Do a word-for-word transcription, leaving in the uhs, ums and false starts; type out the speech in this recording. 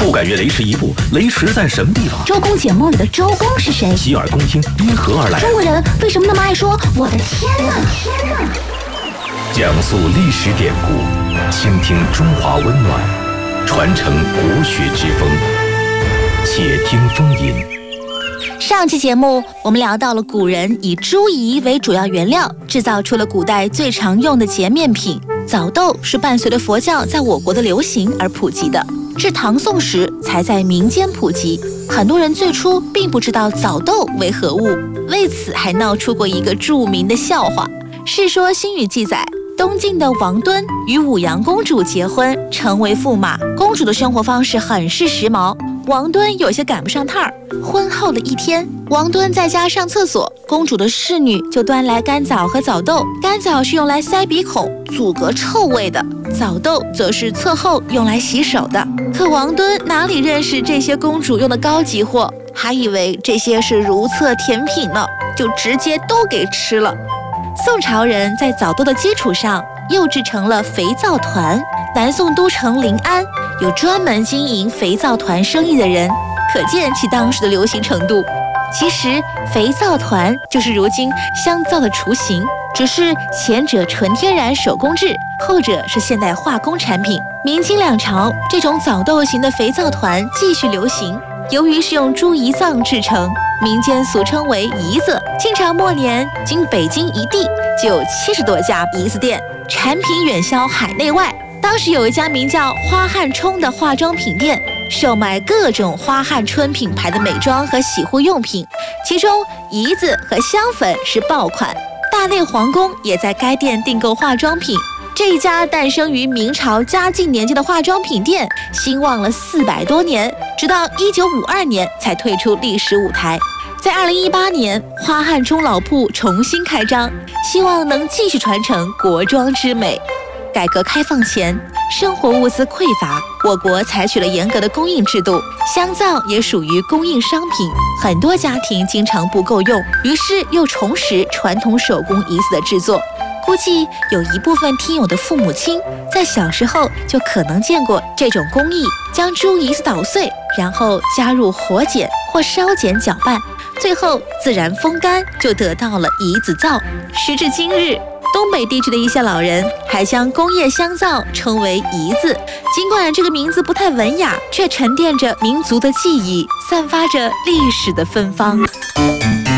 不敢越雷池一步，雷池在什么地方？ 周公解梦里的周公是谁？ 洗耳恭听因何而来？ 中国人为什么那么爱说我的天哪？天哪！ 讲述历史典故，倾听中华温暖，传承国学之风。且听风吟。 上期节目我们聊到了古人以朱彝为主要原料，制造出了古代最常用的洁面品。枣豆是伴随着佛教在我国的流行而普及的，至唐宋时才在民间普及。很多人最初并不知道枣豆为何物，为此还闹出过一个著名的笑话。《世说新语》记载，东晋的王敦与武阳公主结婚，成为驸马。公主的生活方式很是时髦，王敦有些赶不上趟儿。婚后的一天，王敦在家上厕所，公主的侍女就端来干枣和枣豆。干枣是用来塞鼻孔、阻隔臭味的，枣豆则是厕后用来洗手的。可王敦哪里认识这些公主用的高级货，还以为这些是如厕甜品呢，就直接都给吃了。宋朝人在枣豆的基础上又制成了肥皂团。南宋都城临安有专门经营肥皂团生意的人，可见其当时的流行程度。其实肥皂团就是如今香皂的雏形，只是前者纯天然手工制，后者是现代化工产品。明清两朝，这种枣豆型的肥皂团继续流行，由于是用猪胰脏制成，民间俗称为胰子。清朝末年，仅北京一地就有七十多家胰子店，产品远销海内外。当时有一家名叫花汉冲的化妆品店，售卖各种花汉春品牌的美妆和洗护用品，其中胰子和香粉是爆款。大内皇宫也在该店订购化妆品。这一家诞生于明朝嘉靖年间的化妆品店，兴旺了四百多年，直到一九五二年才退出历史舞台。在二零一八年，花汉冲老铺重新开张，希望能继续传承国妆之美。改革开放前，生活物资匮乏，我国采取了严格的供应制度，香皂也属于供应商品，很多家庭经常不够用，于是又重拾传统手工胰子的制作。估计有一部分听友的父母亲在小时候就可能见过这种工艺，将猪胰子捣碎，然后加入火碱或烧碱搅拌，最后自然风干，就得到了胰子皂。时至今日，东北地区的一些老人还将工业香皂称为胰子，尽管这个名字不太文雅，却沉淀着民族的记忆，散发着历史的芬芳。